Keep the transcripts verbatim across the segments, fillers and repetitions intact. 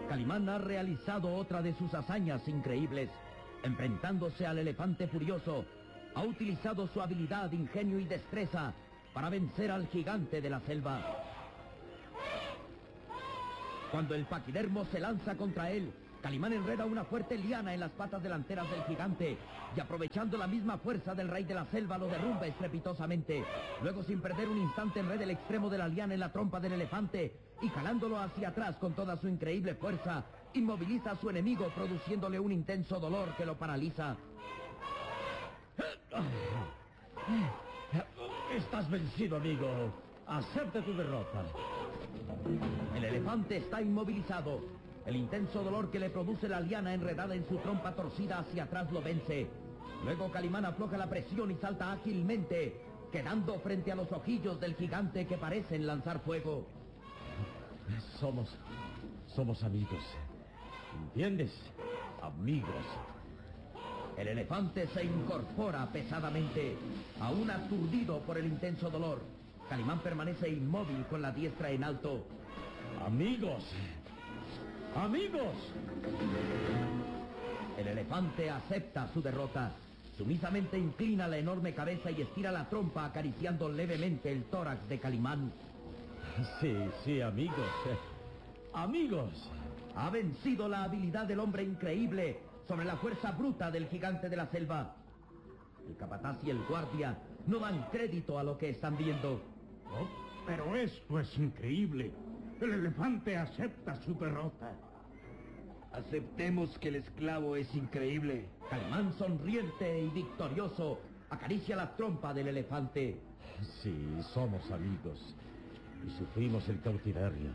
Calimán ha realizado otra de sus hazañas increíbles. Enfrentándose al elefante furioso, ha utilizado su habilidad, ingenio y destreza para vencer al gigante de la selva. Cuando el paquidermo se lanza contra él, Calimán enreda una fuerte liana en las patas delanteras del gigante y, aprovechando la misma fuerza del rey de la selva, lo derrumba estrepitosamente. Luego, sin perder un instante, enreda el extremo de la liana en la trompa del elefante y, jalándolo hacia atrás con toda su increíble fuerza, inmoviliza a su enemigo, produciéndole un intenso dolor que lo paraliza. Estás vencido, amigo. Acepta tu derrota. El elefante está inmovilizado. El intenso dolor que le produce la liana enredada en su trompa torcida hacia atrás lo vence. Luego Calimán afloja la presión y salta ágilmente, quedando frente a los ojillos del gigante que parecen lanzar fuego. Somos... somos amigos. ¿Entiendes? Amigos. El elefante se incorpora pesadamente, aún aturdido por el intenso dolor. Calimán permanece inmóvil con la diestra en alto. ¡Amigos! ¡Amigos! El elefante acepta su derrota. Sumisamente inclina la enorme cabeza y estira la trompa, acariciando levemente el tórax de Calimán. Sí, sí, amigos. ¡Amigos! Ha vencido la habilidad del hombre increíble sobre la fuerza bruta del gigante de la selva. El capataz y el guardia no dan crédito a lo que están viendo. Oh, pero esto es increíble. El elefante acepta su derrota. Aceptemos que el esclavo es increíble. Calimán, sonriente y victorioso, acaricia la trompa del elefante. Sí, somos amigos y sufrimos el cautiverio.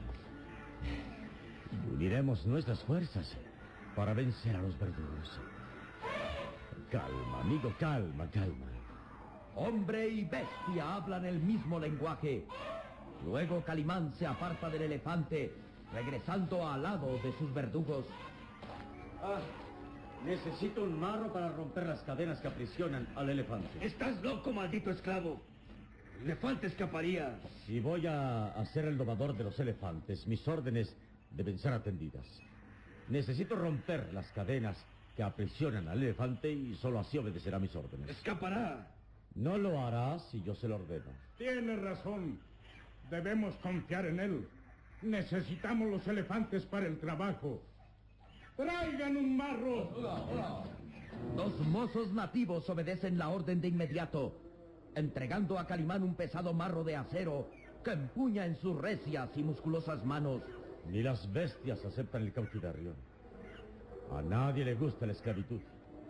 Y uniremos nuestras fuerzas para vencer a los verdugos. Calma, amigo, calma, calma. Hombre y bestia hablan el mismo lenguaje. Luego Calimán se aparta del elefante, regresando al lado de sus verdugos. Ah, necesito un marro para romper las cadenas que aprisionan al elefante. ¡Estás loco, maldito esclavo! El elefante escaparía. Si voy a ser el domador de los elefantes, mis órdenes deben ser atendidas. Necesito romper las cadenas que aprisionan al elefante y solo así obedecerá mis órdenes. ¡Escapará! No lo hará si yo se lo ordeno. Tiene razón. Debemos confiar en él. Necesitamos los elefantes para el trabajo. ¡Traigan un marro! Hola, hola. Dos mozos nativos obedecen la orden de inmediato, entregando a Calimán un pesado marro de acero que empuña en sus recias y musculosas manos. Ni las bestias aceptan el cautiverio. A nadie le gusta la esclavitud.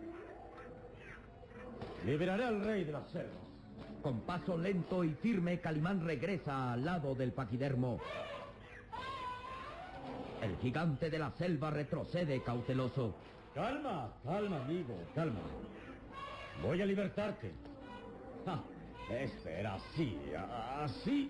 Liberaré al rey de las selvas. Con paso lento y firme, Calimán regresa al lado del paquidermo. El gigante de la selva retrocede cauteloso. Calma, calma, amigo, calma. Voy a libertarte. Ah, espera, así, así.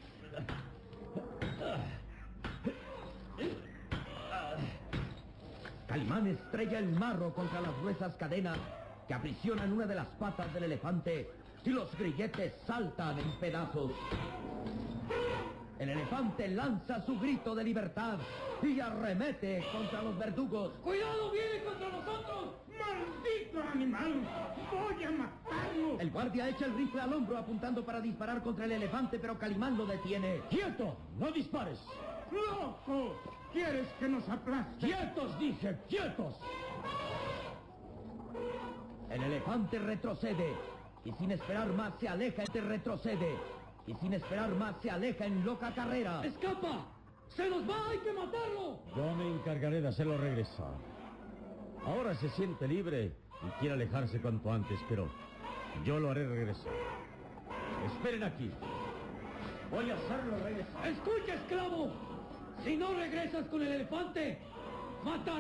Calimán estrella el marro contra las gruesas cadenas que aprisionan una de las patas del elefante y los grilletes saltan en pedazos. El elefante lanza su grito de libertad y arremete contra los verdugos. ¡Cuidado, viene contra nosotros! ¡Maldito animal! ¡Voy a matarlo! El guardia echa el rifle al hombro apuntando para disparar contra el elefante, pero Calimán lo detiene. ¡Quieto! ¡No dispares! ¡Loco! ¿Quieres que nos aplaste? ¡Quietos, dije! ¡Quietos! El elefante retrocede y sin esperar más se aleja y retrocede. Y sin esperar más se aleja en loca carrera. ¡Escapa! ¡Se nos va! ¡Hay que matarlo! Yo me encargaré de hacerlo regresar. Ahora se siente libre y quiere alejarse cuanto antes, pero yo lo haré regresar. Esperen aquí. Voy a hacerlo regresar. ¡Escucha, esclavo! Si no regresas con el elefante, mataré.